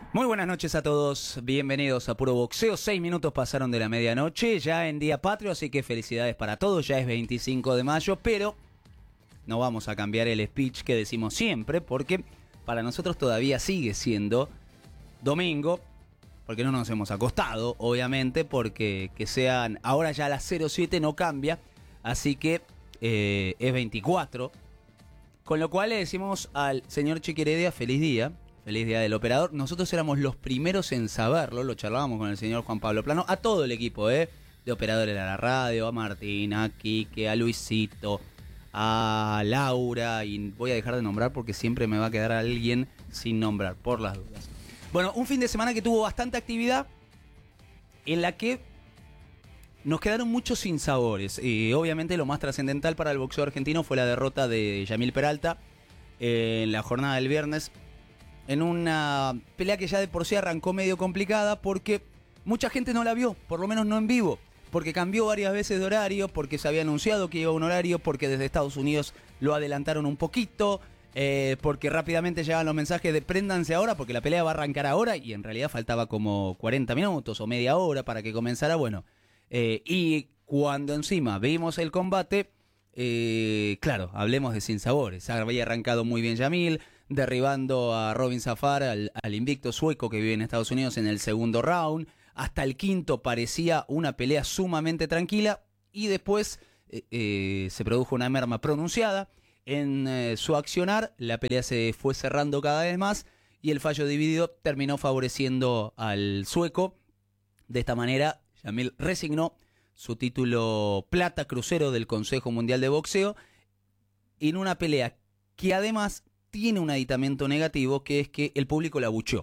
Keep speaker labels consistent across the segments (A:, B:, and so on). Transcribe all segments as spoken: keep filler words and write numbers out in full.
A: Muy buenas noches a todos, bienvenidos a Puro Boxeo. Seis minutos pasaron de la medianoche, ya en Día Patrio, así que felicidades para todos. Ya es veinticinco de mayo, pero no vamos a cambiar el speech que decimos siempre, porque para nosotros todavía sigue siendo domingo, porque no nos hemos acostado, obviamente, porque que sean ahora ya a las cero siete no cambia, así que eh, es veinticuatro, con lo cual le decimos al señor Chiqui Heredia feliz día. Feliz día del operador. Nosotros éramos los primeros en saberlo, lo charlábamos con el señor Juan Pablo Plano, a todo el equipo ¿eh? de operadores de la radio, a Martín, a Quique, a Luisito, a Laura, y voy a dejar de nombrar porque siempre me va a quedar alguien sin nombrar, por las dudas. Bueno, un fin de semana que tuvo bastante actividad, en la que nos quedaron muchos sinsabores. Y obviamente lo más trascendental para el boxeo argentino fue la derrota de Yamil Peralta en la jornada del viernes, en una pelea que ya de por sí arrancó medio complicada porque mucha gente no la vio, por lo menos no en vivo, porque cambió varias veces de horario, porque se había anunciado que iba a un horario, porque desde Estados Unidos lo adelantaron un poquito, eh, porque rápidamente llegaban los mensajes de préndanse ahora porque la pelea va a arrancar ahora, y en realidad faltaba como cuarenta minutos o media hora para que comenzara. Bueno, eh, y cuando encima vimos el combate, Eh, claro, hablemos de sinsabores. Había arrancado muy bien Yamil, derribando a Robin Zafar, al, al invicto sueco que vive en Estados Unidos, en el segundo round. Hasta el quinto parecía una pelea sumamente tranquila, y después eh, eh, se produjo una merma pronunciada en eh, su accionar. La pelea se fue cerrando cada vez más y el fallo dividido terminó favoreciendo al sueco. De esta manera, Yamil resignó su título plata crucero del Consejo Mundial de Boxeo en una pelea que además tiene un aditamento negativo, que es que el público la abucheó.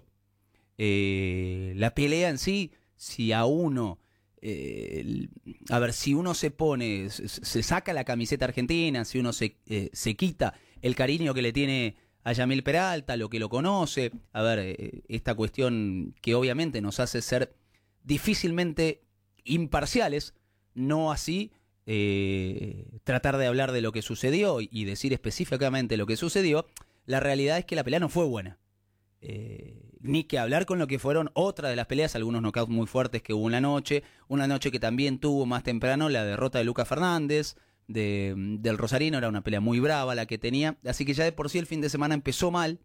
A: Eh, la pelea en sí, si a uno, eh, a ver, si uno se pone, se, se saca la camiseta argentina, si uno se, eh, se quita el cariño que le tiene a Yamil Peralta, lo que lo conoce, a ver, eh, esta cuestión que obviamente nos hace ser difícilmente imparciales, no así eh, tratar de hablar de lo que sucedió y decir específicamente lo que sucedió. La realidad es que la pelea no fue buena. Eh, ni que hablar con lo que fueron otras de las peleas, algunos knockouts muy fuertes que hubo en la noche. Una noche que también tuvo más temprano la derrota de Lucas Fernández, de, del Rosarino. Era una pelea muy brava la que tenía. Así que ya de por sí el fin de semana empezó mal.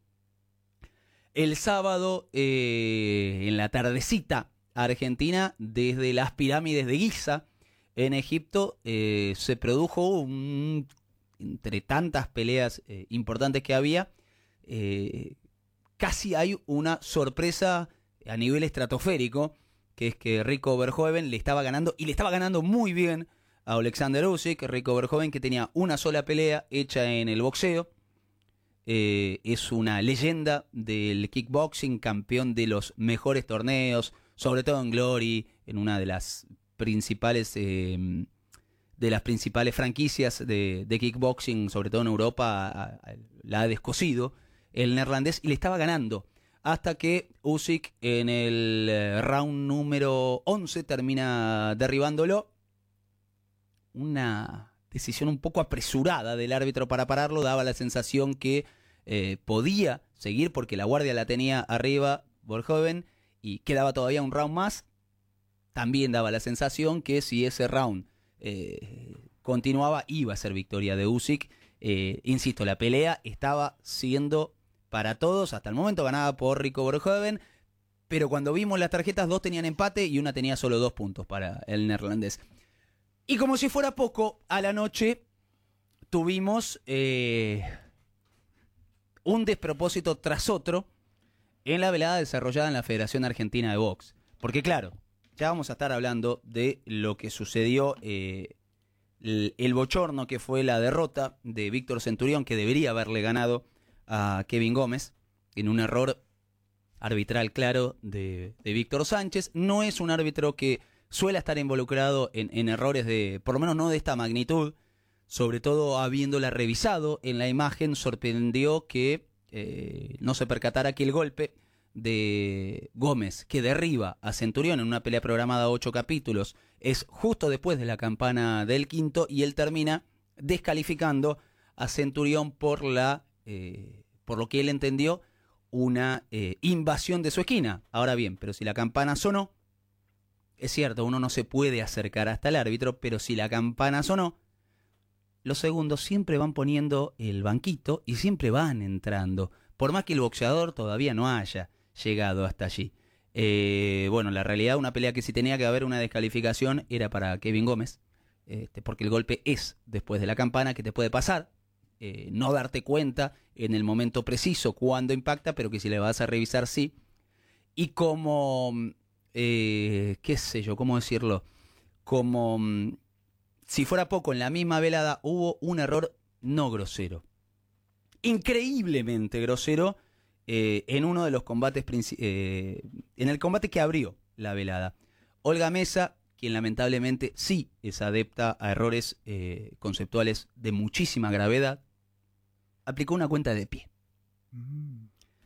A: El sábado, eh, en la tardecita, Argentina, desde las pirámides de Giza, en Egipto, eh, se produjo un, entre tantas peleas eh, importantes que había, eh, casi hay una sorpresa a nivel estratosférico, que es que Rico Verhoeven le estaba ganando, y le estaba ganando muy bien a Alexander Usyk. Rico Verhoeven, que tenía una sola pelea hecha en el boxeo, eh, es una leyenda del kickboxing, campeón de los mejores torneos, sobre todo en Glory, en una de las principales eh, de las principales franquicias de, de kickboxing, sobre todo en Europa, a, a, la ha descosido el neerlandés, y le estaba ganando hasta que Usyk en el eh, round número once termina derribándolo. Una decisión un poco apresurada del árbitro para pararlo, daba la sensación que eh, podía seguir porque la guardia la tenía arriba Verhoeven y quedaba todavía un round más. También daba la sensación que si ese round eh, continuaba, iba a ser victoria de Usyk. Eh, insisto, la pelea estaba siendo para todos, hasta el momento ganada por Rico Verhoeven, pero cuando vimos las tarjetas, dos tenían empate y una tenía solo dos puntos para el neerlandés. Y como si fuera poco, a la noche tuvimos eh, un despropósito tras otro en la velada desarrollada en la Federación Argentina de Box. Porque claro, ya vamos a estar hablando de lo que sucedió, eh, el, el bochorno que fue la derrota de Víctor Centurión, que debería haberle ganado a Kevin Gómez en un error arbitral claro de, de Víctor Sánchez. No es un árbitro que suele estar involucrado en, en errores de, por lo menos no de esta magnitud, sobre todo habiéndola revisado en la imagen. Sorprendió que eh, no se percatara que el golpe de Gómez, que derriba a Centurión en una pelea programada a ocho capítulos, es justo después de la campana del quinto, y él termina descalificando a Centurión por la eh, por lo que él entendió una eh, invasión de su esquina. Ahora bien, pero si la campana sonó, es cierto, uno no se puede acercar hasta el árbitro, pero si la campana sonó, los segundos siempre van poniendo el banquito y siempre van entrando, por más que el boxeador todavía no haya llegado hasta allí. Eh, bueno, la realidad, una pelea que si tenía que haber una descalificación era para Kevin Gómez, este, porque el golpe es después de la campana, que te puede pasar, eh, no darte cuenta en el momento preciso cuando impacta, pero que si le vas a revisar, sí. Y como, eh, qué sé yo, ¿cómo decirlo? Como, si fuera poco, en la misma velada hubo un error no grosero, increíblemente grosero, eh, en uno de los combates, eh, en el combate que abrió la velada. Olga Mesa, quien lamentablemente sí es adepta a errores eh, conceptuales de muchísima gravedad, aplicó una cuenta de pie. Mm.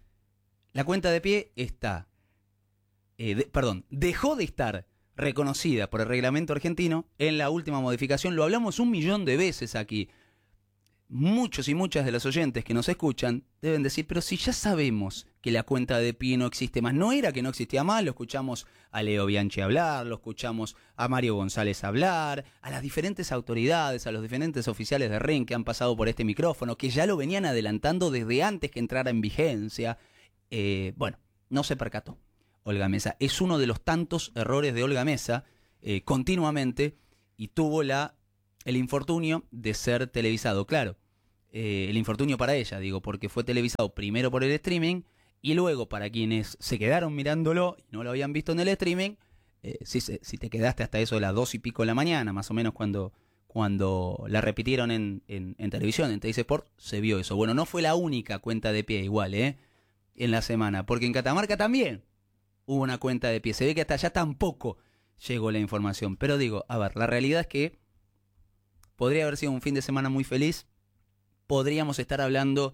A: La cuenta de pie está, eh, de, perdón, dejó de estar reconocida por el reglamento argentino en la última modificación. Lo hablamos un millón de veces aquí. Muchos y muchas de los oyentes que nos escuchan deben decir, pero si ya sabemos que la cuenta de pie no existe más, no era que no existía más, lo escuchamos a Leo Bianchi hablar, lo escuchamos a Mario González hablar, a las diferentes autoridades, a los diferentes oficiales de ring que han pasado por este micrófono, que ya lo venían adelantando desde antes que entrara en vigencia. Eh, bueno, no se percató Olga Mesa. Es uno de los tantos errores de Olga Mesa eh, continuamente, y tuvo la... el infortunio de ser televisado, claro, eh, el infortunio para ella, digo, porque fue televisado primero por el streaming y luego para quienes se quedaron mirándolo y no lo habían visto en el streaming, eh, si, si te quedaste hasta eso de las dos y pico de la mañana, más o menos cuando, cuando la repitieron en, en, en televisión, en T V Sport, se vio eso. Bueno, no fue la única cuenta de pie igual, ¿eh? En la semana, porque en Catamarca también hubo una cuenta de pie. Se ve que hasta allá tampoco llegó la información. Pero digo, a ver, la realidad es que podría haber sido un fin de semana muy feliz. Podríamos estar hablando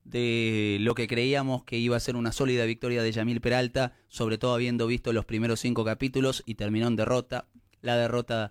A: de lo que creíamos que iba a ser una sólida victoria de Yamil Peralta, sobre todo habiendo visto los primeros cinco capítulos y terminó en derrota. La derrota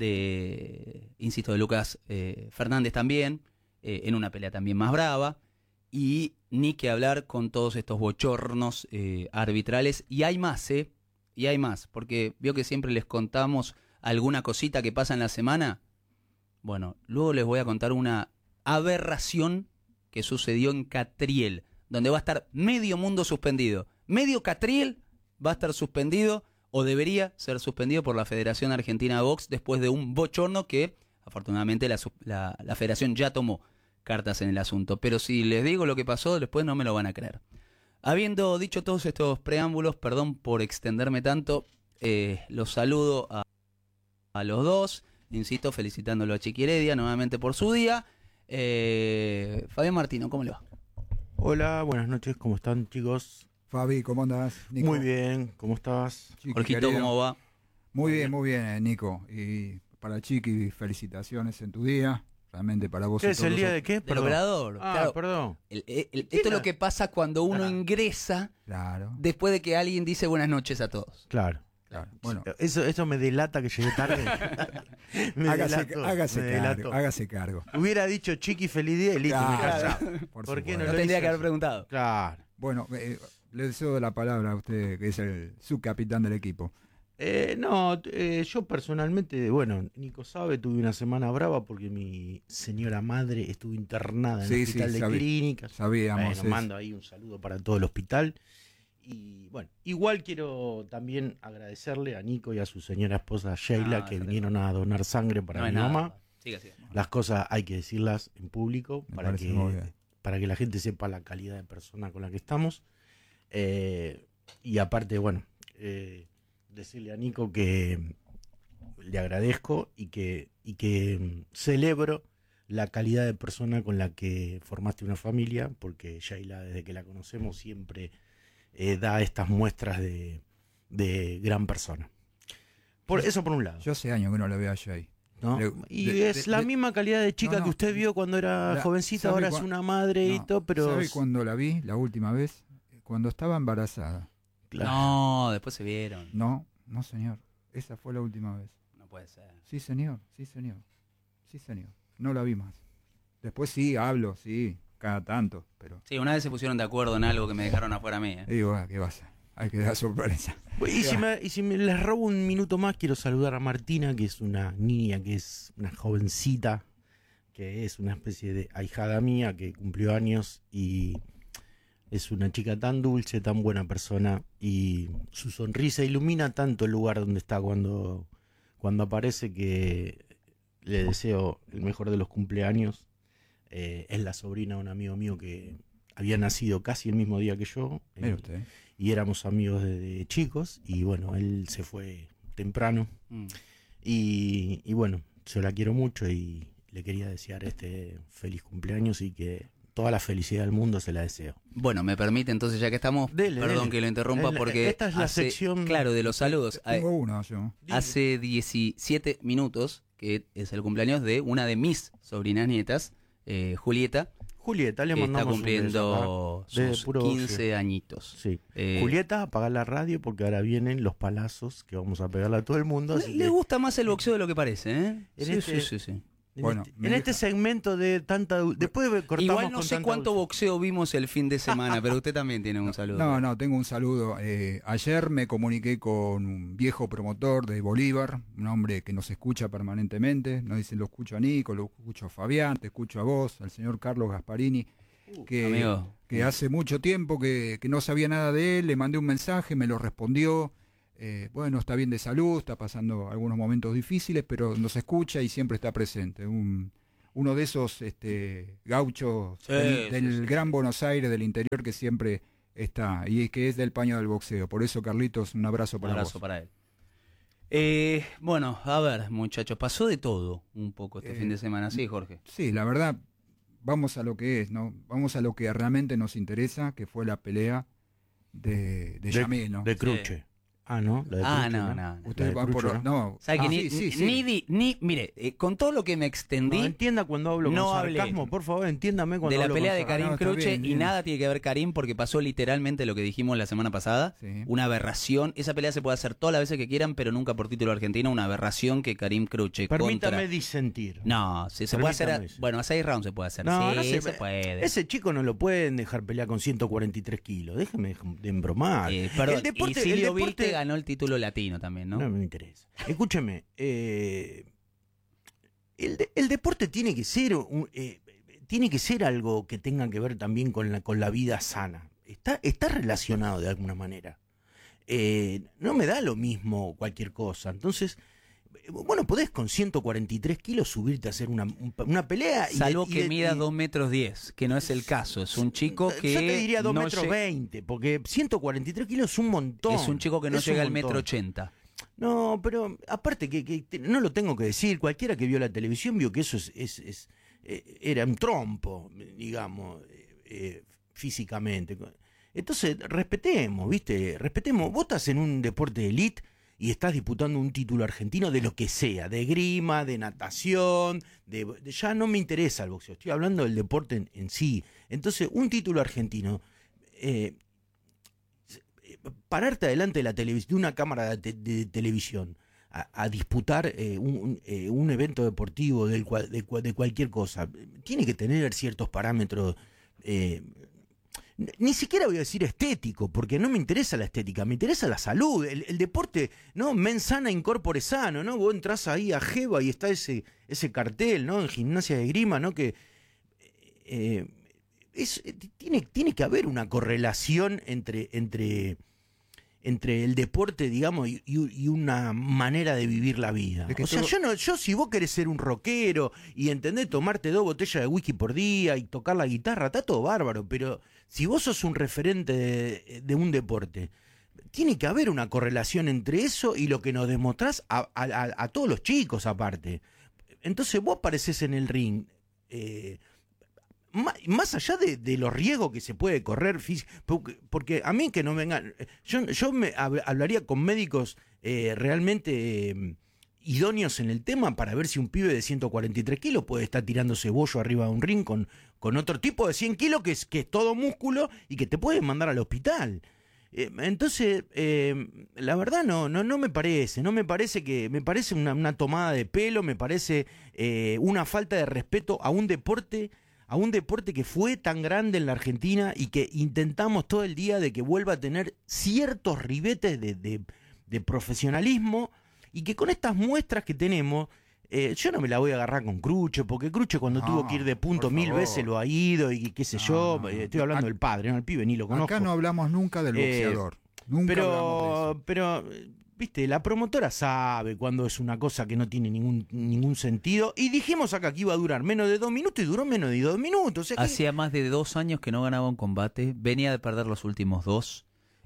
A: de, insisto, de Lucas eh, Fernández también, eh, en una pelea también más brava. Y ni que hablar con todos estos bochornos eh, arbitrales. Y hay más, ¿eh? Y hay más, porque vio que siempre les contamos alguna cosita que pasa en la semana. Bueno, luego les voy a contar una aberración que sucedió en Catriel, donde va a estar medio mundo suspendido. Medio Catriel va a estar suspendido, o debería ser suspendido por la Federación Argentina de Box, después de un bochorno que, afortunadamente, la, la, la Federación ya tomó cartas en el asunto. Pero si les digo lo que pasó, después no me lo van a creer. Habiendo dicho todos estos preámbulos, perdón por extenderme tanto, eh, los saludo a, a los dos. Insisto, felicitándolo a Chiqui Heredia nuevamente por su día. Eh, Fabián Martino, ¿cómo le va?
B: Hola, buenas noches, ¿cómo están, chicos?
C: Fabi, ¿cómo andás?
B: Nico. Muy bien, ¿cómo estás?
A: Jorgito, ¿cómo va?
C: Muy bien, muy bien, eh, Nico. Y para Chiqui, felicitaciones en tu día. Realmente para vos.
B: ¿Qué es el día
C: los...
B: de qué?
A: Del operador.
B: Ah,
A: claro.
B: perdón.
A: El, el, el, esto es lo que pasa cuando uno ah. ingresa
C: claro.
A: después de que alguien dice buenas noches a todos.
B: Claro.
C: Claro. Bueno,
B: eso, eso me delata que llegué tarde. me
C: hágase,
B: delato,
C: hágase,
B: me
C: cargo,
B: delato.
C: hágase cargo.
B: Hubiera dicho Chiqui feliz día y listo,
C: claro,
B: me callaba.
C: Por,
B: ¿Por qué
A: no,
B: no
A: no tendría que haber preguntado?
B: Claro.
C: Bueno, eh, le deseo la palabra a usted, que es el subcapitán del equipo.
B: Eh, no, eh, yo personalmente, bueno, Nico sabe, tuve una semana brava porque mi señora madre estuvo internada en
C: sí,
B: el hospital
C: sí,
B: de
C: sabí,
B: clínicas.
C: Sabíamos.
B: Bueno, mando ahí un saludo para todo el hospital. Y bueno, igual quiero también agradecerle a Nico y a su señora esposa Sheila ah, que vinieron a donar sangre para no mi mamá. Siga, siga. Las cosas hay que decirlas en público para que, para que la gente sepa la calidad de persona con la que estamos. Eh, y aparte, bueno, eh, decirle a Nico que le agradezco y que, y que celebro la calidad de persona con la que formaste una familia, porque Sheila, desde que la conocemos, siempre eh, da estas muestras de, de gran persona. Por, eso por un lado.
C: Yo hace años que no la veo a Shay.
B: ¿No? Le, y de, es de, la de, misma calidad de chica no, no, que usted vio cuando era la, jovencita, ahora es una madre no, y todo, pero...
C: ¿Sabe cuándo la vi la última vez? Cuando estaba embarazada.
A: Claro. No, después se vieron.
C: No, no señor. Esa fue la última vez.
A: No puede ser.
C: Sí señor, sí señor. Sí señor. No la vi más. Después sí, hablo, sí. cada tanto. Pero...
A: Sí, una vez se pusieron de acuerdo en algo que me dejaron afuera a mí. ¿eh?
C: Digo, ah, ¿qué pasa? Hay que dar sorpresa.
B: Y si, me, y si me les robo un minuto más, quiero saludar a Martina, que es una niña, que es una jovencita, que es una especie de ahijada mía, que cumplió años y es una chica tan dulce, tan buena persona, y su sonrisa ilumina tanto el lugar donde está cuando, cuando aparece, que le deseo el mejor de los cumpleaños. Eh, es la sobrina de un amigo mío que había nacido casi el mismo día que yo, eh,
C: usted.
B: y éramos amigos desde chicos, y bueno, él se fue temprano, mm. y, y bueno, yo la quiero mucho y le quería desear este feliz cumpleaños y que toda la felicidad del mundo se la deseo.
A: Bueno, me permite entonces, ya que estamos,
B: dele,
A: perdón
B: dele.
A: que lo interrumpa, porque
B: esta es la
A: hace,
B: sección,
A: claro, de los saludos.
C: Tengo uno yo.
A: Hace diecisiete minutos, que es el cumpleaños de una de mis sobrinas nietas, eh, Julieta.
B: Julieta, le
A: que
B: mandamos
A: está cumpliendo
B: un beso,
A: sus
B: puro
A: quince
B: boxeo.
A: añitos.
B: Sí.
A: Eh,
B: Julieta, apaga la radio porque ahora vienen los palazos que vamos a pegarle a todo el mundo.
A: Le,
B: así
A: le
B: que
A: gusta más el boxeo de lo que parece, ¿eh?
B: En
A: Sí,
B: este-
A: sí, sí, sí.
B: en
C: Bueno,
B: este,
C: mi
B: en
C: hija-
B: este segmento de tanta... Después cortamos
A: Igual no
B: con
A: sé
B: tanta
A: cuánto
B: dulce.
A: boxeo vimos el fin de semana, pero usted también tiene un saludo.
C: No, no, tengo un saludo. Eh, ayer me comuniqué con un viejo promotor de Bolívar, un hombre que nos escucha permanentemente. Nos dice, lo escucho a Nico, lo escucho a Fabián, te escucho a vos, al señor Carlos Gasparini, que,
A: amigo.
C: que hace mucho tiempo que, que no sabía nada de él. Le mandé un mensaje, me lo respondió. Eh, bueno, está bien de salud, está pasando algunos momentos difíciles, pero nos escucha y siempre está presente. Un, uno de esos este, gauchos
A: Sí,
C: del,
A: sí,
C: del
A: sí.
C: Gran Buenos Aires, del interior, que siempre está, y que es del paño del boxeo. Por eso, Carlitos, un abrazo
A: Un
C: para
A: abrazo
C: vos.
A: para él. Eh, bueno, a ver, muchachos, pasó de todo un poco este
C: Eh,
A: fin de semana, ¿sí, Jorge?
C: Sí, la verdad, vamos a lo que es, ¿no? Vamos a lo que realmente nos interesa, que fue la pelea de, de Yamil, ¿no?
B: De Cruche. Ah, ¿no? La de
A: Ah,
B: Cruche,
A: no, no. no.
C: Usted
B: la de
C: va por...
B: Crucho,
C: No,
A: ¿Sabe
C: ah,
A: que ni,
C: sí, sí, sí.
A: ni, di- ni- mire, eh, con todo lo que me extendí
B: No, entienda cuando hablo
A: No
B: con
A: hablé
B: sarcasmo, por favor, entiéndame cuando
A: de la
B: hablo
A: pelea
B: con
A: de
B: sarcasmo.
A: Karim
C: no, está
A: Cruche,
C: bien,
A: y
C: bien.
A: nada tiene que ver Karim, porque pasó literalmente lo que dijimos la semana pasada,
C: Sí.
A: una aberración. Esa pelea se puede hacer todas las veces que quieran, pero nunca por título argentino. Una aberración que Karim Cruche
B: Permítame
A: contra...
B: disentir.
A: No, sí, se puede hacer, a-
B: Permítame eso.
A: bueno, a seis rounds se puede hacer,
B: No,
A: sí,
B: no se-
A: se puede.
B: Ese chico no lo pueden dejar pelear con ciento cuarenta y tres kilos. Déjeme de embromar.
A: Eh, perdón,
B: el deporte,
A: y Silvio
B: el deporte
A: Vilte ganó el título latino también, ¿no?
B: No me interesa. Escúcheme, eh, el, de- el deporte tiene que ser un- eh, tiene que ser algo que tenga que ver también con la, con la vida sana. Está, está relacionado de alguna manera. Eh, no me da lo mismo cualquier cosa. Entonces, eh, bueno, podés con ciento cuarenta y tres kilos subirte a hacer una, un- una pelea. y de-
A: Salvo
B: y
A: que
B: de-
A: mida
B: y-
A: dos metros diez, que no es el caso. Es un chico que
B: Yo te diría dos
A: no
B: metros
A: lle-
B: veinte, porque ciento cuarenta y tres kilos es un montón.
A: es un chico que no
B: Es un
A: llega al
B: montón.
A: metro ochenta.
B: No, pero aparte que, que te- no lo tengo que decir, cualquiera que vio la televisión vio que eso es, es- es, eh, era un trompo, digamos, eh, eh, físicamente. Entonces, respetemos, ¿viste? Respetemos. Vos estás en un deporte de elite y estás disputando un título argentino de lo que sea, de grima, de natación, de, de- ya no me interesa el boxeo, estoy hablando del deporte en, en sí. Entonces, un título argentino... eh, pararte adelante de la televis- de una cámara de, te- de televisión a, a disputar eh, un, un, eh, un evento deportivo del cual- de, cua- de cualquier cosa, tiene que tener ciertos parámetros, eh, n- ni siquiera voy a decir estético, porque no me interesa la estética, me interesa la salud, el, el deporte, ¿no? Mens sana, incorpore sano, ¿no? Vos entras ahí a Jeva y está ese, ese cartel, ¿no? En Gimnasia de Grima, ¿no? Que eh, es, tiene, tiene que haber una correlación entre, entre, entre el deporte, digamos, y, y- y una manera de vivir la vida.
C: Es que
B: O sea,
C: todo-
B: yo no, yo si vos querés ser un rockero y entendés tomarte dos botellas de whisky por día y tocar la guitarra, está todo bárbaro, pero si vos sos un referente de, de un deporte, tiene que haber una correlación entre eso y lo que nos demostrás a, a- a- a todos los chicos aparte. Entonces vos aparecés en el ring, eh, má- más allá de, de los riesgos que se puede correr, fís- porque, porque a mí que no vengan, yo, yo me hab- hablaría con médicos eh, realmente eh, idóneos en el tema para ver si un pibe de ciento cuarenta y tres kilos puede estar tirándose bollo arriba de un ring con, con otro tipo de cien kilos que es, que es todo músculo y que te puede mandar al hospital. Eh, entonces, eh, la verdad no, no, no me parece, no me parece que, me parece una, una tomada de pelo, me parece eh, una falta de respeto a un deporte a un deporte que fue tan grande en la Argentina y que intentamos todo el día de que vuelva a tener ciertos ribetes de, de, de profesionalismo, y que con estas muestras que tenemos, eh, yo no me la voy a agarrar con Crucho, porque Crucho cuando no, tuvo que ir de punto mil favor. veces lo ha ido, y qué sé no, yo, no. estoy hablando acá, del padre, no el pibe, ni lo conozco.
C: Acá no hablamos nunca del boxeador, eh, nunca
B: pero,
C: hablamos de eso.
B: Pero... Viste, la promotora sabe cuando es una cosa que no tiene ningún ningún sentido. Y dijimos acá que iba a durar menos de dos minutos y duró menos de dos minutos. O sea que...
A: Hacía más de dos años que no ganaba un combate. Venía de perder los últimos dos.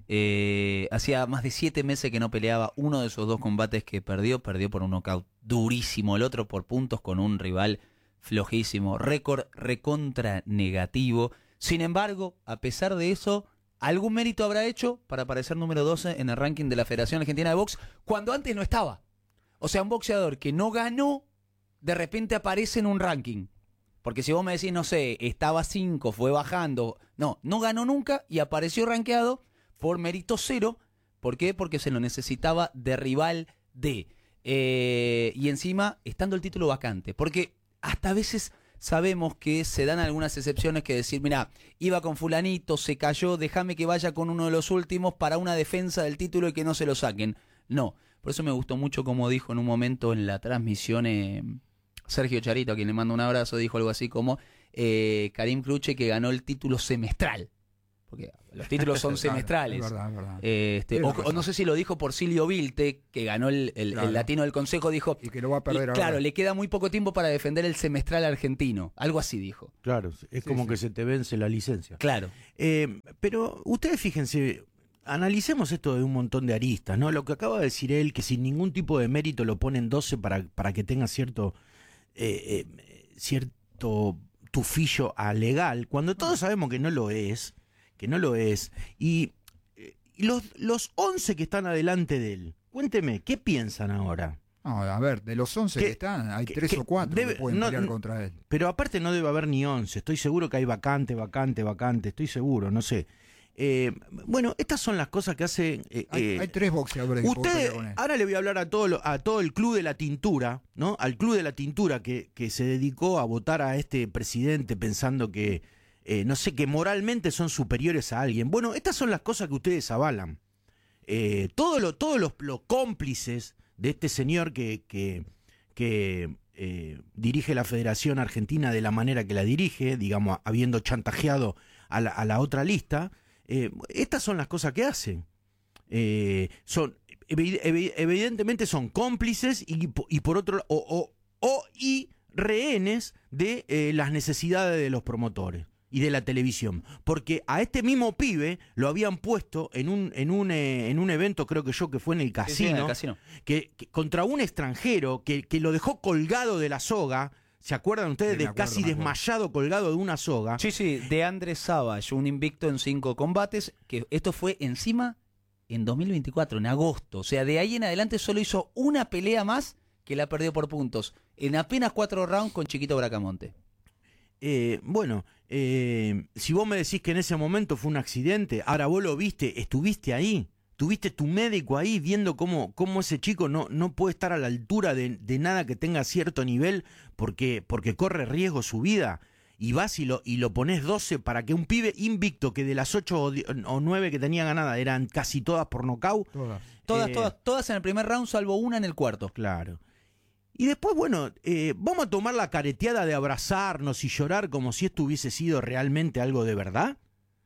A: Eh, hacía más de siete meses que no peleaba. Uno de esos dos combates que perdió, perdió por un knockout durísimo. El otro por puntos con un rival flojísimo. Récord recontra negativo. Sin embargo, a pesar de eso... algún mérito habrá hecho para aparecer número doce en el ranking de la Federación Argentina de Box, cuando antes no estaba. O sea, un boxeador que no ganó, de repente aparece en un ranking. Porque si vos me decís, no sé, estaba cinco, fue bajando. No, no ganó nunca y apareció rankeado por mérito cero. ¿Por qué? Porque se lo necesitaba de rival de. Eh, y encima, estando el título vacante. Porque hasta a veces... sabemos que se dan algunas excepciones, que decir, mira, iba con fulanito, se cayó, déjame que vaya con uno de los últimos para una defensa del título y que no se lo saquen. No, por eso me gustó mucho como dijo en un momento en la transmisión eh, Sergio Charito, a quien le mando un abrazo, dijo algo así como eh, Karim Cruche, que ganó el título semestral. Porque los títulos son semestrales.
C: Es verdad, es verdad.
A: Eh, este, o, o no sé si lo dijo por Silvio Vilte, que ganó el, el,
C: claro.
A: el latino del Consejo, dijo...
C: Y que lo va a perder
A: y,
C: ahora.
A: Claro, le queda muy poco tiempo para defender el semestral argentino. Algo así dijo.
B: Claro, es sí, como sí. que se te vence la licencia.
A: Claro.
B: Eh, pero ustedes fíjense, analicemos esto de un montón de aristas, ¿no? Lo que acaba de decir él, que sin ningún tipo de mérito lo ponen doce para, para que tenga cierto... Eh, eh, cierto tufillo a legal, cuando todos sabemos que no lo es... que no lo es, y, y los, los once que están adelante de él, cuénteme, ¿qué piensan ahora?
C: No, a ver, de los once que, que están, hay que, tres que o cuatro debe, que pueden no, pelear contra él.
B: Pero aparte no debe haber ni once, estoy seguro que hay vacante, vacante, vacante, estoy seguro, no sé. Eh, bueno, estas son las cosas que hacen... Eh,
C: hay,
B: eh,
C: hay tres boxeadores.
B: Usted, ahora le voy a hablar a todo, lo, a todo el Club de la Tintura, ¿no? Al Club de la Tintura que, que se dedicó a votar a este presidente pensando que... Eh, no sé, que moralmente son superiores a alguien. Bueno, estas son las cosas que ustedes avalan. Eh, todo lo, todos los, los cómplices de este señor que, que, que eh, dirige la Federación Argentina de la manera que la dirige, digamos, habiendo chantajeado a la, a la otra lista, eh, estas son las cosas que hacen. Eh, son evidentemente son cómplices y, y por otro o, o, o y rehenes de eh, las necesidades de los promotores y de la televisión, porque a este mismo pibe lo habían puesto en un en un eh, en un evento, creo que yo que fue en el casino, sí, sí, en el casino. Que, que contra un extranjero que, que lo dejó colgado de la soga. ¿Se acuerdan ustedes sí, de acuerdo, casi desmayado colgado de una soga?
A: Sí, sí, de Andrés Savage, un invicto en cinco combates, que esto fue encima en dos mil veinticuatro, en agosto, o sea, de ahí en adelante solo hizo una pelea más que la perdió por puntos, en apenas cuatro rounds con Chiquito Bracamonte.
B: Eh, bueno, eh, si vos me decís que en ese momento fue un accidente, ahora vos lo viste, estuviste ahí, tuviste tu médico ahí viendo cómo, cómo ese chico no, no puede estar a la altura de, de nada que tenga cierto nivel porque, porque corre riesgo su vida, y vas y lo, y lo pones doce para que un pibe invicto que de las ocho o nueve que tenía ganada eran casi todas por nocaut.
A: Todas, todas, eh, todas, todas en el primer round salvo una en el cuarto.
B: Claro. Y después, bueno, eh, vamos a tomar la careteada de abrazarnos y llorar como si esto hubiese sido realmente algo de verdad.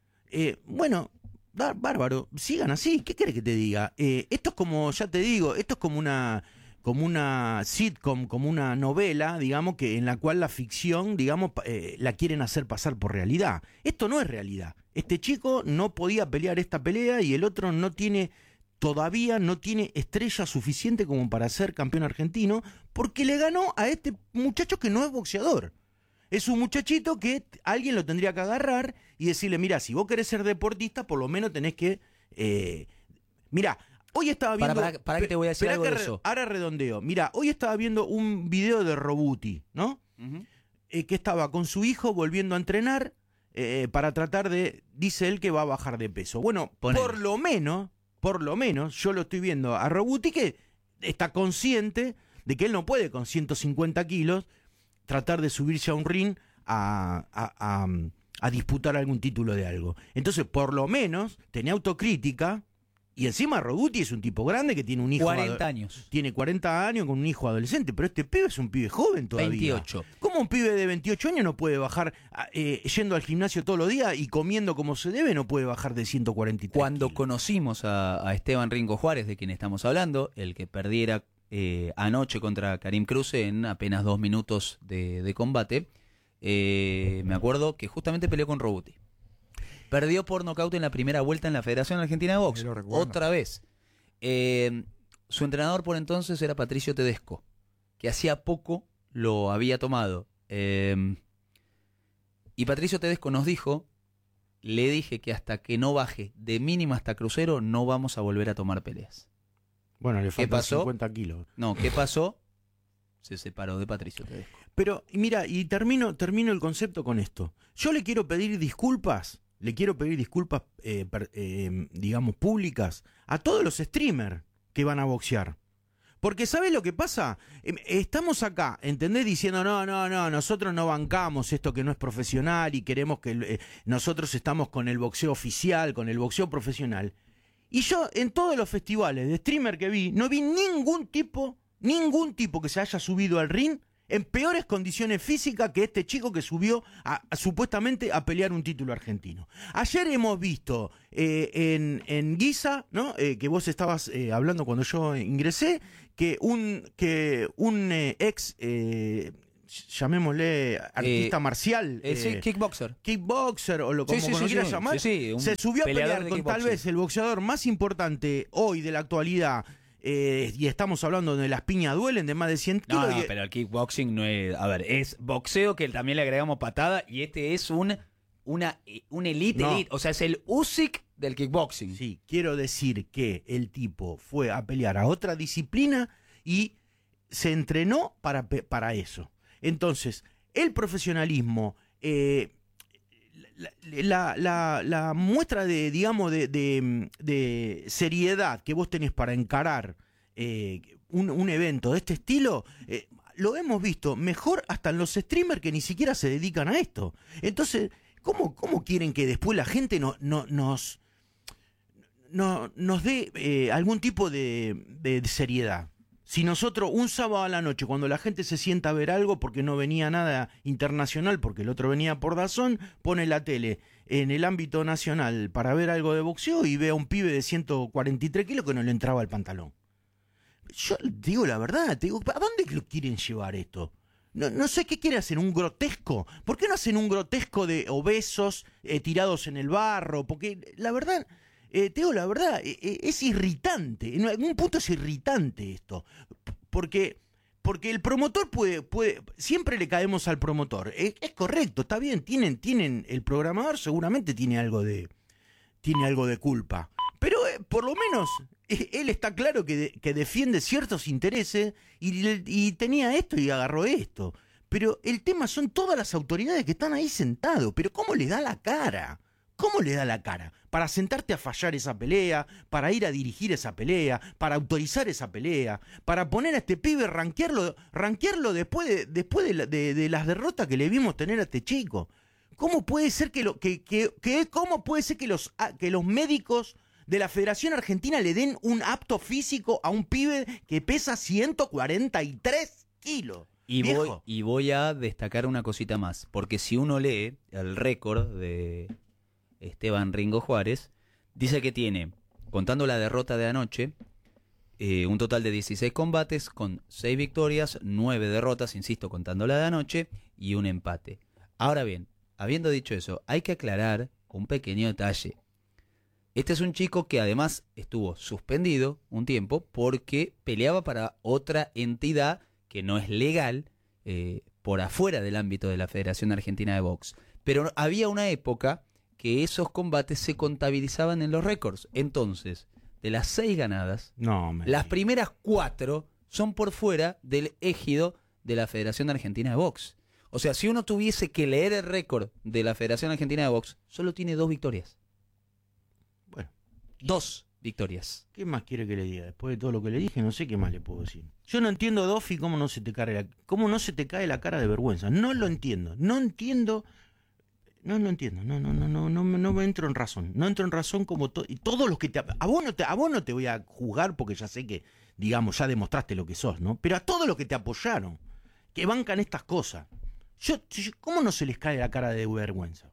B: Eh, bueno, bárbaro, sigan así, ¿qué querés que te diga? Eh, esto es como, ya te digo, esto es como una, como una sitcom, como una novela, digamos, que en la cual la ficción, digamos, eh, la quieren hacer pasar por realidad. Esto no es realidad. Este chico no podía pelear esta pelea y el otro no tiene... todavía no tiene estrella suficiente como para ser campeón argentino, porque le ganó a este muchacho que no es boxeador. Es un muchachito que alguien lo tendría que agarrar y decirle, mira, si vos querés ser deportista, por lo menos tenés que... Eh... Mira, hoy estaba viendo...
A: Para, para, para que te voy a decir algo de eso.
B: Ahora redondeo. Mira, hoy estaba viendo un video de Robuti, ¿no? Uh-huh. Eh, que estaba con su hijo volviendo a entrenar eh, para tratar de... Dice él que va a bajar de peso. Bueno, Ponele. por lo menos... Por lo menos, yo lo estoy viendo a Robuti que está consciente de que él no puede con ciento cincuenta kilos tratar de subirse a un ring a, a, a, a disputar algún título de algo. Entonces, por lo menos, tenía autocrítica. Y encima Roguti es un tipo grande que tiene un hijo...
A: cuarenta años.
B: Tiene cuarenta años con un hijo adolescente, pero este pibe es un pibe joven todavía.
A: veintiocho.
B: ¿Cómo un pibe de veintiocho años no puede bajar, eh, yendo al gimnasio todos los días y comiendo como se debe, no puede bajar de ciento cuarenta y tres
A: Cuando
B: kilos?
A: conocimos a, a Esteban Ringo Juárez, de quien estamos hablando, el que perdiera eh, anoche contra Karim Cruze en apenas dos minutos de, de combate, eh, me acuerdo que justamente peleó con Roguti. Perdió por nocaut en la primera vuelta en la Federación Argentina de Box. Otra vez. Eh, su entrenador por entonces era Patricio Tedesco, que hacía poco lo había tomado. Eh, y Patricio Tedesco nos dijo, le dije que hasta que no baje de mínima hasta crucero, no vamos a volver a tomar peleas.
B: Bueno, le faltan
A: pasó?
B: cincuenta kilos.
A: No, ¿qué pasó? Se separó de Patricio Tedesco.
B: Pero, mira, y termino, termino el concepto con esto. Yo le quiero pedir disculpas. Le quiero pedir disculpas, eh, per, eh, digamos, públicas a todos los streamers que van a boxear. Porque ¿sabés lo que pasa? Eh, estamos acá, ¿entendés? Diciendo, no, no, no, nosotros no bancamos esto que no es profesional y queremos que eh, nosotros estamos con el boxeo oficial, con el boxeo profesional. Y yo en todos los festivales de streamer que vi, no vi ningún tipo, ningún tipo que se haya subido al ring en peores condiciones físicas que este chico que subió a, a, supuestamente a pelear un título argentino. Ayer hemos visto eh, en, en Guisa, ¿no? Eh, que vos estabas eh, hablando cuando yo ingresé, que un, que un eh, ex, eh, llamémosle artista eh, marcial,
A: eh, sí, kickboxer,
B: kickboxer o lo como,
A: sí, sí,
B: como
A: sí,
B: quieras
A: sí,
B: llamar,
A: sí, sí,
B: se subió a pelear con tal vez el boxeador más importante hoy de la actualidad. Eh, y estamos hablando de las piñas duelen de más de cien kilos.
A: No, no,
B: y...
A: pero el kickboxing no es... A ver, es boxeo que también le agregamos patada y este es un una un elite, no. elite. O sea, es el Usyk del kickboxing.
B: Sí, quiero decir que el tipo fue a pelear a otra disciplina y se entrenó para, para eso. Entonces, el profesionalismo... Eh, La, la, la, la muestra de, digamos, de, de, de seriedad que vos tenés para encarar eh, un, un evento de este estilo, eh, lo hemos visto mejor hasta en los streamers que ni siquiera se dedican a esto. Entonces, ¿cómo, cómo quieren que después la gente no, no, nos, no, nos dé eh, algún tipo de, de, de seriedad? Si nosotros un sábado a la noche, cuando la gente se sienta a ver algo porque no venía nada internacional, porque el otro venía por Dazón, pone la tele en el ámbito nacional para ver algo de boxeo y ve a un pibe de ciento cuarenta y tres kilos que no le entraba el pantalón. Yo te digo la verdad, te digo, ¿a dónde lo quieren llevar esto? No, no sé qué quiere hacer, un grotesco. ¿Por qué no hacen un grotesco de obesos eh, tirados en el barro? Porque la verdad... Eh, te digo la verdad, eh, es irritante, en algún punto es irritante esto, porque, porque el promotor puede, puede, siempre le caemos al promotor, es, es correcto, está bien, tienen, tienen, el programador seguramente tiene algo de, tiene algo de culpa, pero eh, por lo menos eh, él está claro que, de, que defiende ciertos intereses y, y tenía esto y agarró esto, pero el tema son todas las autoridades que están ahí sentados, pero ¿cómo le da la cara? ¿Cómo le da la cara? Para sentarte a fallar esa pelea, para ir a dirigir esa pelea, para autorizar esa pelea, para poner a este pibe, rankearlo, rankearlo después, de, después de, la, de, de las derrotas que le vimos tener a este chico. ¿Cómo puede ser que, lo, que, que, que, cómo puede ser que, los, que los médicos de la Federación Argentina le den un apto físico a un pibe que pesa ciento cuarenta y tres kilos?
A: Y voy, y voy a destacar una cosita más, porque si uno lee el récord de... Esteban Ringo Juárez, dice que tiene, contando la derrota de anoche, eh, un total de dieciséis combates con seis victorias, nueve derrotas, insisto, contando la de anoche, y un empate. Ahora bien, habiendo dicho eso, hay que aclarar un pequeño detalle. Este es un chico que además estuvo suspendido un tiempo porque peleaba para otra entidad que no es legal, eh, por afuera del ámbito de la Federación Argentina de Box. Pero había una época que esos combates se contabilizaban en los récords. Entonces, de las seis ganadas,
B: no,
A: las primeras cuatro son por fuera del ejido de la Federación Argentina de Box. O sea, si uno tuviese que leer el récord de la Federación Argentina de Box, solo tiene dos victorias.
B: Bueno.
A: Dos. victorias.
B: ¿Qué más quiere que le diga? Después de todo lo que le dije, no sé qué más le puedo decir. Yo no entiendo, Dofi, cómo no se te cae la, cómo no se te cae la cara de vergüenza. No lo entiendo. No entiendo. No lo entiendo. No, no, no, no, no, no me entro en razón. No entro en razón como to, y todos los que te a vos no te a vos no te voy a juzgar porque ya sé que, digamos, ya demostraste lo que sos, ¿no? Pero a todos los que te apoyaron, que bancan estas cosas. Yo, yo ¿cómo no se les cae la cara de vergüenza?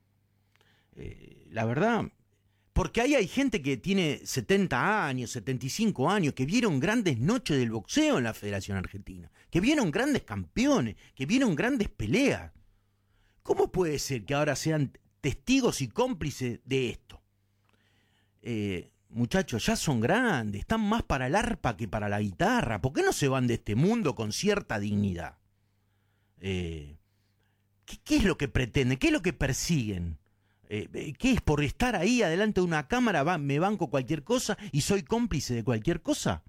B: Eh, la verdad, porque ahí hay gente que tiene setenta años, setenta y cinco años, que vieron grandes noches del boxeo en la Federación Argentina, que vieron grandes campeones, que vieron grandes peleas. ¿Cómo puede ser que ahora sean testigos y cómplices de esto? Eh, muchachos, ya son grandes, están más para el arpa que para la guitarra. ¿Por qué no se van de este mundo con cierta dignidad? Eh, ¿qué, ¿Qué es lo que pretenden? ¿Qué es lo que persiguen? Eh, ¿Qué es? ¿Por estar ahí adelante de una cámara va, me banco cualquier cosa y soy cómplice de cualquier cosa?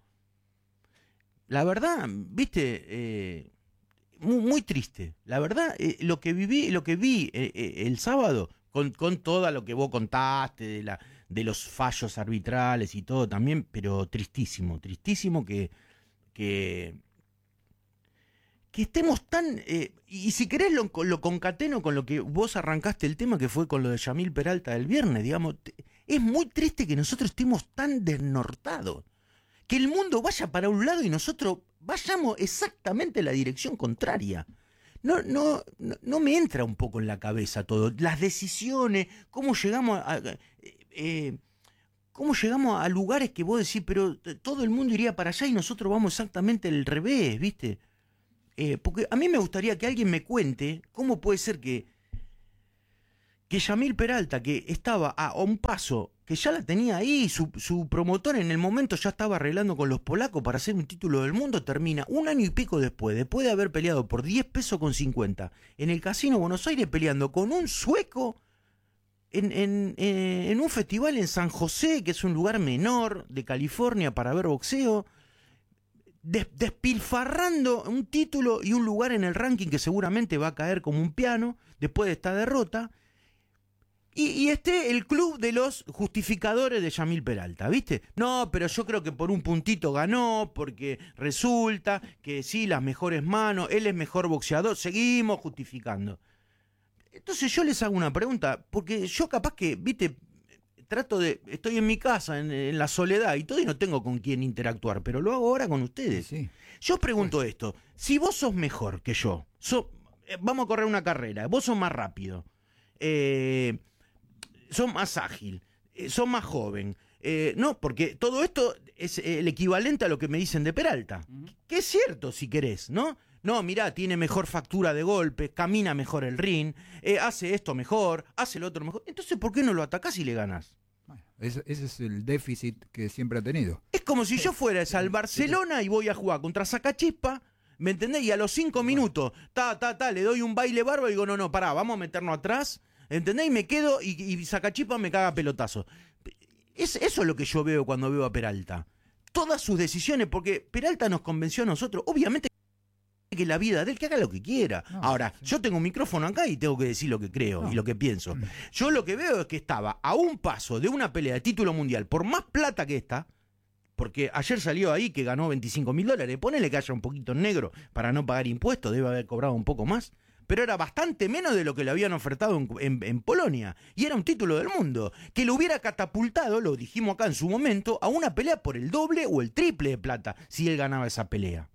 B: La verdad, viste, eh, muy, muy triste. La verdad, eh, lo que viví, lo que vi eh, eh, el sábado, con, con todo lo que vos contaste, de, la, de los fallos arbitrales y todo también, pero tristísimo, tristísimo que... que que estemos tan... Eh, y si querés lo, lo concateno con lo que vos arrancaste el tema, que fue con lo de Yamil Peralta del viernes, digamos, te, es muy triste que nosotros estemos tan desnortados, que el mundo vaya para un lado y nosotros vayamos exactamente en la dirección contraria. No, no, no, no me entra un poco en la cabeza todo, las decisiones, cómo llegamos a... a eh, cómo llegamos a lugares que vos decís, pero todo el mundo iría para allá y nosotros vamos exactamente al revés, ¿viste? Eh, porque a mí me gustaría que alguien me cuente cómo puede ser que, que Yamil Peralta, que estaba a un paso, que ya la tenía ahí, su, su promotor en el momento ya estaba arreglando con los polacos para hacer un título del mundo, termina un año y pico después, después de haber peleado por diez pesos con cincuenta, en el Casino Buenos Aires peleando con un sueco en, en, en, en un festival en San José, que es un lugar menor de California para ver boxeo, despilfarrando un título y un lugar en el ranking que seguramente va a caer como un piano después de esta derrota, y, y esté el club de los justificadores de Yamil Peralta, ¿viste? No, pero yo creo que por un puntito ganó, porque resulta que sí, las mejores manos, él es mejor boxeador, seguimos justificando. Entonces yo les hago una pregunta, porque yo capaz que, ¿viste? Trato de, estoy en mi casa, en, en la soledad y todo, y no tengo con quién interactuar, pero lo hago ahora con ustedes. Sí. Yo pregunto pues. esto, si vos sos mejor que yo, so, eh, vamos a correr una carrera, vos sos más rápido, eh, sos más ágil, eh, sos más joven, eh, no, porque todo esto es el equivalente a lo que me dicen de Peralta, uh-huh. que es cierto si querés, ¿no? No, mirá, tiene mejor factura de golpe, camina mejor el ring, eh, hace esto mejor, hace lo otro mejor. Entonces, ¿por qué no lo atacás y le ganás?
C: Bueno, ese, ese es el déficit que siempre ha tenido.
B: Es como si yo fuera al Barcelona y voy a jugar contra Sacachispa, ¿me entendés? Y a los cinco minutos, ta, ta, ta, le doy un baile bárbaro y digo, no, no, pará, vamos a meternos atrás, ¿entendés? Y me quedo y, y Sacachispa me caga pelotazo. Es, eso es lo que yo veo cuando veo a Peralta. Todas sus decisiones, porque Peralta nos convenció a nosotros, obviamente, que la vida de él, que haga lo que quiera. No, Ahora, sí. yo tengo un micrófono acá y tengo que decir lo que creo no. y lo que pienso. Yo lo que veo es que estaba a un paso de una pelea de título mundial, por más plata que esta, porque ayer salió ahí que ganó veinticinco mil dólares, ponele que haya un poquito en negro para no pagar impuestos, debe haber cobrado un poco más, pero era bastante menos de lo que le habían ofertado en, en, en Polonia, y era un título del mundo, que lo hubiera catapultado, lo dijimos acá en su momento, a una pelea por el doble o el triple de plata, si él ganaba esa pelea.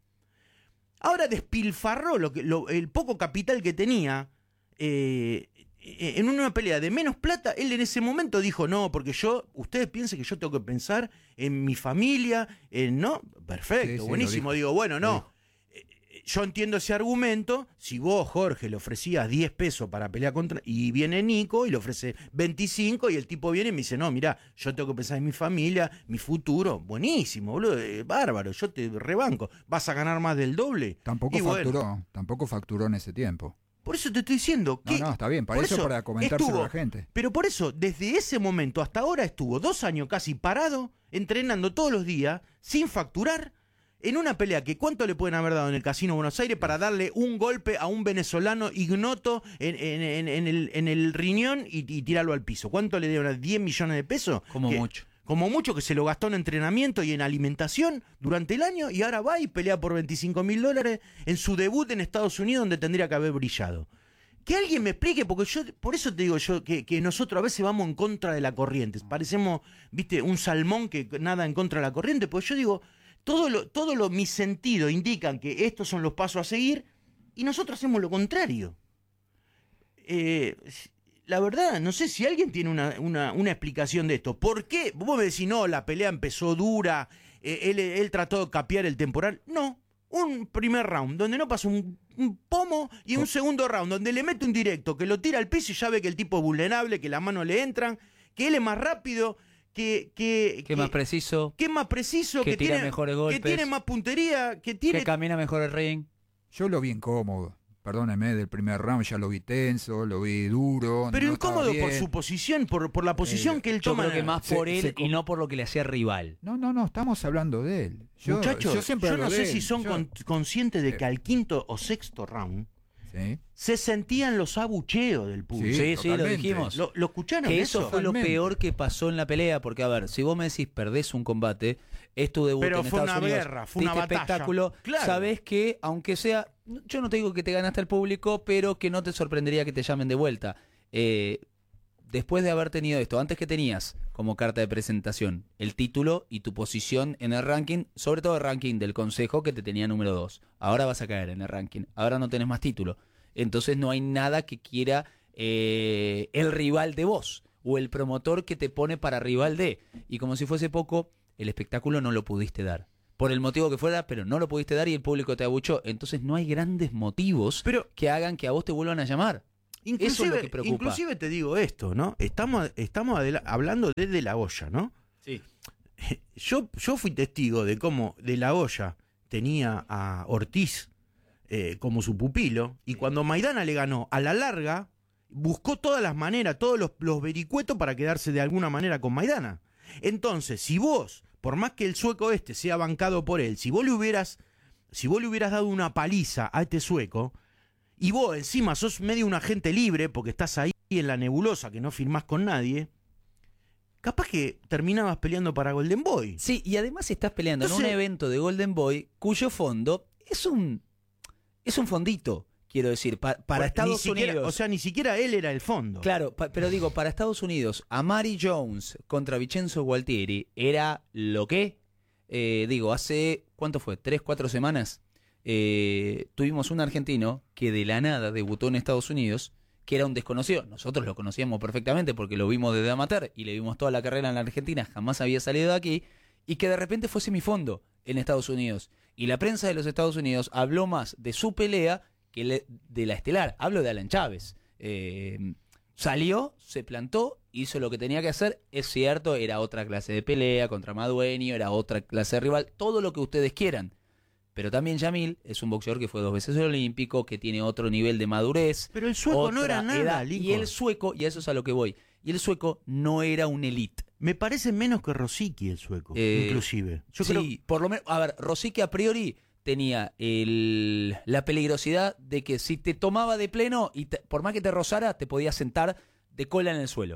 B: Ahora despilfarró lo que, lo, el poco capital que tenía eh, en una pelea de menos plata. Él en ese momento dijo, no, porque yo, ustedes piensen que yo tengo que pensar en mi familia, en, ¿no? Perfecto, sí, sí, buenísimo. Digo, bueno, no, yo entiendo ese argumento. Si vos, Jorge, le ofrecías diez pesos para pelear contra... Y viene Nico y le ofrece veinticinco y el tipo viene y me dice, no, mirá, yo tengo que pensar en mi familia, mi futuro. Buenísimo, boludo, eh, bárbaro, yo te rebanco. ¿Vas a ganar más del doble?
C: Tampoco y facturó, bueno, tampoco facturó en ese tiempo.
B: Por eso te estoy diciendo que...
C: No, no, está bien, para eso, eso para comentárselo a la gente.
B: Pero por eso, desde ese momento hasta ahora estuvo dos años casi parado, entrenando todos los días, sin facturar, en una pelea que cuánto le pueden haber dado en el Casino Buenos Aires para darle un golpe a un venezolano ignoto en, en, en, en, el, en el riñón y, y tirarlo al piso. ¿Cuánto le dieron? ¿diez millones de pesos?
A: Como
B: que,
A: mucho.
B: Como mucho que se lo gastó en entrenamiento y en alimentación durante el año y ahora va y pelea por veinticinco mil dólares en su debut en Estados Unidos donde tendría que haber brillado. Que alguien me explique, porque yo, por eso te digo yo, que, que nosotros a veces vamos en contra de la corriente. Parecemos, viste, un salmón que nada en contra de la corriente, porque yo digo, todo lo, todo lo, mis sentidos indican que estos son los pasos a seguir y nosotros hacemos lo contrario. Eh... La verdad, no sé si alguien tiene una, una, una explicación de esto. ¿Por qué? Vos me decís, no, la pelea empezó dura, eh, él, él trató de capear el temporal. No, un primer round donde no pasó un, un pomo y un segundo round donde le mete un directo, que lo tira al piso y ya ve que el tipo es vulnerable, que las manos le entran, que él es más rápido, que... que,
A: que, que más preciso.
B: Que es más preciso,
A: que,
B: que
A: tira
B: tiene
A: mejores golpes,
B: que tiene más puntería, que tiene...
A: Que camina mejor el ring.
C: Yo lo vi incómodo. Perdóneme, del primer round ya lo vi tenso, lo vi duro.
B: Pero
C: no
B: incómodo por su posición, por, por la posición eh, que él
A: yo
B: toma.
A: Yo creo que más por
C: se,
A: él
C: se,
A: y no por lo que le hacía rival.
C: No, no, no, estamos hablando de él. Yo,
B: Muchachos,
C: yo, siempre
B: yo no sé
C: de
B: si son
C: yo...
B: con, conscientes de que al quinto o sexto round
C: ¿sí?
B: se sentían los abucheos del público.
A: Sí, sí, lo dijimos.
B: ¿Lo, lo escucharon
A: que
B: eso?
A: eso fue
C: Totalmente.
A: Lo peor que pasó en la pelea, porque a ver, si vos me decís perdés un combate, es tu debut
B: Pero
A: en
B: fue
A: Estados
B: una
A: Unidos,
B: guerra, fue una batalla.
A: espectáculo,
B: claro.
A: Sabés que, aunque sea, yo no te digo que te ganaste al público, pero que no te sorprendería que te llamen de vuelta. Eh, después de haber tenido esto, antes que tenías como carta de presentación el título y tu posición en el ranking, sobre todo el ranking del consejo que te tenía número dos. Ahora vas a caer en el ranking, ahora no tenés más título. Entonces no hay nada que quiera eh, el rival de vos o el promotor que te pone para rival de. Y como si fuese poco, el espectáculo no lo pudiste dar. Por el motivo que fuera, pero no lo pudiste dar y el público te abuchó. Entonces no hay grandes motivos pero, que hagan que a vos te vuelvan a llamar. Eso es lo que preocupa.
B: Inclusive te digo esto, ¿no? Estamos, estamos hablando desde la olla, ¿no?
A: Sí.
B: Yo, yo fui testigo de cómo de la olla tenía a Ortiz eh, como su pupilo, y cuando Maidana le ganó a la larga, buscó todas las maneras, todos los, los vericuetos para quedarse de alguna manera con Maidana. Entonces, si vos, por más que el sueco este sea bancado por él, si vos le hubieras, si vos le hubieras dado una paliza a este sueco, y vos encima sos medio un agente libre, porque estás ahí en la nebulosa, que no firmás con nadie, capaz que terminabas peleando para Golden Boy.
A: Sí, y además estás peleando
B: Entonces,
A: en un evento de Golden Boy cuyo fondo es un, es un fondito. Quiero decir, pa, para
B: pues,
A: Estados
B: ni siquiera,
A: Unidos...
B: O sea, ni siquiera él era el fondo.
A: Claro, pa, pero digo, para Estados Unidos, Amari Jones contra Vincenzo Gualtieri era lo que, eh, digo, hace, ¿cuánto fue? ¿Tres, cuatro semanas? Eh, tuvimos un argentino que de la nada debutó en Estados Unidos, que era un desconocido. Nosotros lo conocíamos perfectamente porque lo vimos desde amateur y le vimos toda la carrera en la Argentina, jamás había salido de aquí, y que de repente fue semifondo en Estados Unidos. Y la prensa de los Estados Unidos habló más de su pelea que le, de la estelar. Hablo de Alan Chávez. Eh, salió, se plantó, hizo lo que tenía que hacer. Es cierto, era otra clase de pelea contra Madueño, era otra clase de rival, todo lo que ustedes quieran. Pero también Yamil es un boxeador que fue dos veces olímpico, que tiene otro nivel de madurez.
B: Pero el sueco no era nada,
A: edad,
B: Lincoln.
A: Y el sueco, y a eso es a lo que voy, y el sueco no era un elite.
B: Me parece menos que Rosicky el sueco, eh, inclusive. Yo
A: sí,
B: creo...
A: por lo menos, a ver, Rosicky a priori tenía el, la peligrosidad de que si te tomaba de pleno y te, por más que te rozara, te podías sentar de cola en el suelo.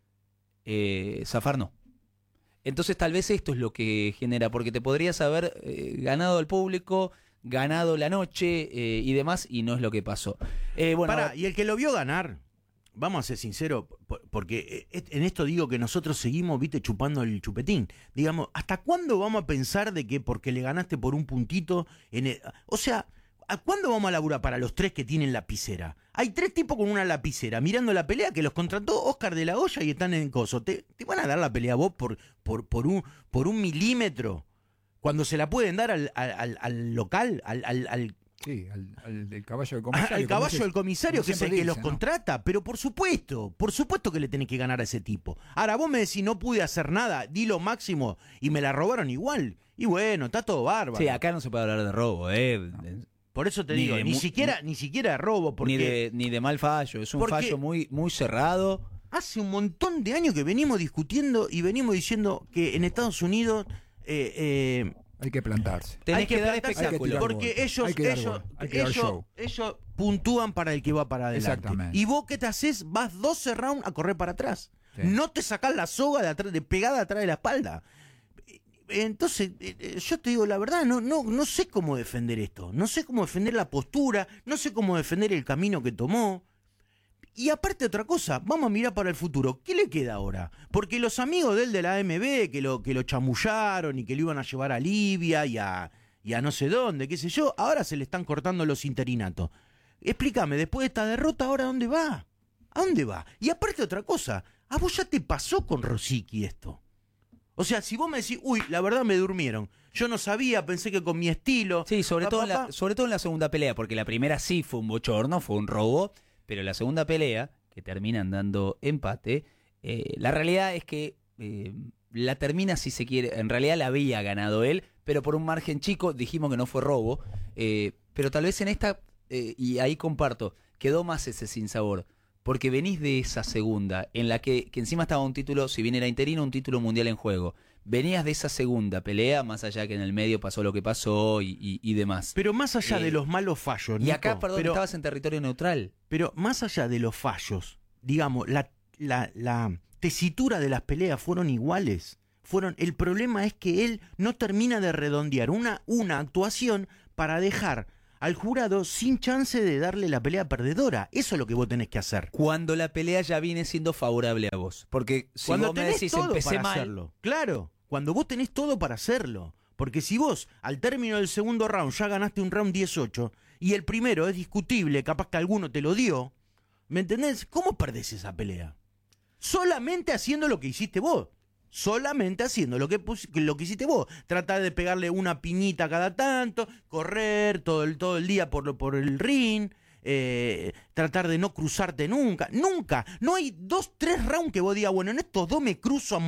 A: Eh, Zafar no. Entonces tal vez esto es lo que genera, porque te podrías haber eh, ganado al público, ganado la noche eh, y demás, y no es lo que pasó. Eh, bueno,
B: Pará, y el que lo vio ganar, vamos a ser sinceros, porque en esto digo que nosotros seguimos, viste, chupando el chupetín. Digamos, ¿hasta cuándo vamos a pensar de que porque le ganaste por un puntito? En el, o sea, ¿a cuándo vamos a laburar para los tres que tienen lapicera? Hay tres tipos con una lapicera mirando la pelea que los contrató Oscar de la Hoya y están en coso. ¿Te, te van a dar la pelea vos por, por, por, un, por un milímetro? Cuando se la pueden dar al, al, al local, al... al, al
C: Sí, al, al del caballo del comisario.
B: Al caballo
C: se,
B: del comisario, que es el que
C: dice,
B: los
C: ¿no?
B: contrata. Pero por supuesto, por supuesto que le tenés que ganar a ese tipo. Ahora, vos me decís, no pude hacer nada, di lo máximo y me la robaron igual. Y bueno, está todo bárbaro.
A: Sí, acá no se puede hablar de robo, ¿eh? No.
B: Por eso te
A: Ni
B: digo,
A: de
B: ni
A: mu-
B: siquiera, ni siquiera de robo. Porque
A: Ni, de, ni de mal fallo, es un
B: porque-
A: fallo muy, muy cerrado.
B: hace un montón de años que venimos discutiendo y venimos diciendo que en Estados Unidos... Eh, eh,
C: Hay que plantarse.
A: Tenés
B: hay que,
A: que dar
B: plantarse
A: espectáculo.
B: porque
C: golpe.
B: ellos,
C: Hay que dar
B: ellos,
C: golpe. Hay que dar
B: ellos,
C: show.
B: ellos puntúan para el que va para adelante.
C: Exactamente.
B: Y vos, ¿qué te haces? Vas doce rounds a correr para atrás. Sí. No te sacás la soga de, atrás, de pegada atrás de la espalda. Entonces, yo te digo la verdad, no, no, no sé cómo defender esto. No sé cómo defender la postura, no sé cómo defender el camino que tomó. Y aparte otra cosa, vamos a mirar para el futuro. ¿Qué le queda ahora? Porque los amigos de él de la A M B, que lo, que lo chamullaron y que lo iban a llevar a Libia y a, y a no sé dónde, qué sé yo, ahora se le están cortando los interinatos. Explícame, después de esta derrota, ¿ahora dónde va? ¿A dónde va? Y aparte otra cosa, ¿a vos ya te pasó con Rosicky esto? O sea, si vos me decís, uy, la verdad me durmieron. Yo no sabía, pensé que con mi estilo...
A: Sí, sobre,
B: pa,
A: todo,
B: pa,
A: en la,
B: pa.
A: sobre todo en la segunda pelea, porque la primera sí fue un bochorno, fue un robo, pero la segunda pelea, que terminan dando empate, eh, la realidad es que eh, la termina, si se quiere, en realidad la había ganado él, pero por un margen chico, dijimos que no fue robo, eh, pero tal vez en esta, eh, y ahí comparto, quedó más ese sinsabor. Porque venís de esa segunda, en la que, que encima estaba un título, si bien era interino, un título mundial en juego. Venías de esa segunda pelea, más allá que en el medio pasó lo que pasó y, y, y demás.
B: Pero más allá
A: eh,
B: de los malos fallos,
A: Y acá,
B: Nico,
A: perdón,
B: pero,
A: estabas en territorio neutral.
B: Pero más allá de los fallos, digamos, la, la, la tesitura de las peleas fueron iguales. Fueron, el problema es que él no termina de redondear una, una actuación para dejar al jurado sin chance de darle la pelea perdedora. Eso es lo que vos tenés que hacer.
A: Cuando la pelea ya viene siendo favorable a vos. Porque si
B: cuando
A: vos me
B: tenés
A: decís,
B: todo
A: empecé
B: para
A: mal,
B: hacerlo. Claro, cuando vos tenés todo para hacerlo. Porque si vos, al término del segundo round, ya ganaste un round dieciocho, y el primero es discutible, capaz que alguno te lo dio, ¿me entendés? ¿Cómo perdés esa pelea? Solamente haciendo lo que hiciste vos. Solamente haciendo lo que, lo que hiciste vos. Tratar de pegarle una piñita cada tanto, correr todo el, todo el día por, por el ring, eh, tratar de no cruzarte nunca. Nunca. No hay dos, tres rounds que vos digas, bueno, en estos dos me cruzo a